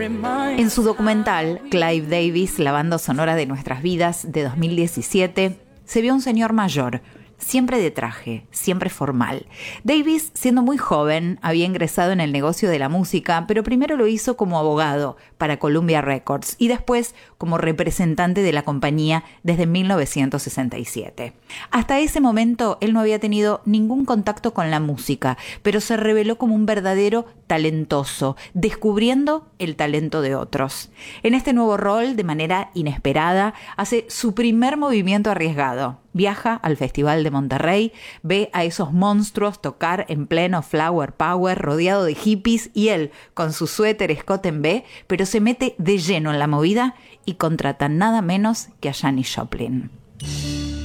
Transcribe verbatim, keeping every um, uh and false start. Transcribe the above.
En su documental, Clive Davis, la banda sonora de nuestras vidas, de dos mil diecisiete, se vio un señor mayor, siempre de traje, siempre formal. Davis, siendo muy joven, había ingresado en el negocio de la música, pero primero lo hizo como abogado para Columbia Records y después como representante de la compañía desde mil novecientos sesenta y siete. Hasta ese momento, él no había tenido ningún contacto con la música, pero se reveló como un verdadero talentoso, descubriendo el talento de otros. En este nuevo rol, de manera inesperada, hace su primer movimiento arriesgado. Viaja al Festival de Monterrey, ve a esos monstruos tocar en pleno Flower Power, rodeado de hippies, y él, con su suéter Scott en B, pero se mete de lleno en la movida y contrata nada menos que a Janis Joplin.